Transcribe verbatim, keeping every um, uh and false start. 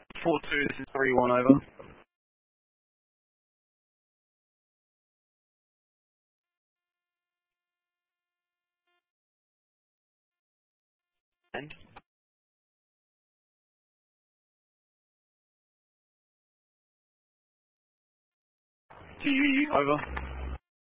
four two, this is three one over. And? T U U, over.